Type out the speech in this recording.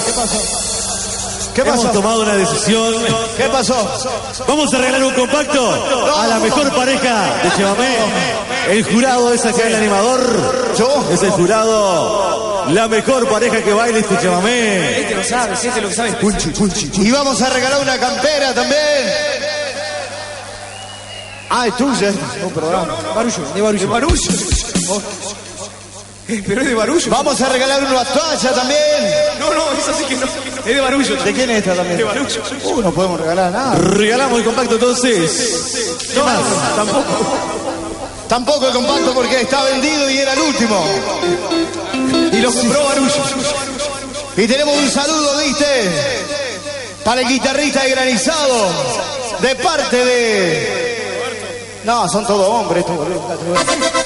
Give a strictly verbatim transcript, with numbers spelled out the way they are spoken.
¿Qué pasó? Hemos tomado una decisión. ¿Qué pasó? Vamos a regalar un compacto a la mejor pareja de Chevamé. El jurado es acá el animador. ¿Yo? Es el jurado. La mejor pareja que baile este Chevamé. Este lo sabe, este lo sabe. Punchi, punchi. Y vamos a regalar una campera también. Ah, es tuya. No, perdón. Barullo, de barullo. De barullo. Oh. Eh, pero es de barullo. Vamos a regalar una toalla también. No, no, es así que no. Es de barullo. ¿De quién es esta también? De barullo. Uh, no podemos regalar nada. Regalamos el compacto entonces. ¿Qué más? Tampoco. Tampoco el compacto porque está vendido y era el último. Y lo compró barullo. Y tenemos un saludo, ¿viste? Para el guitarrista de Granizado. De parte de... No, son todos hombres. Estos, boludo.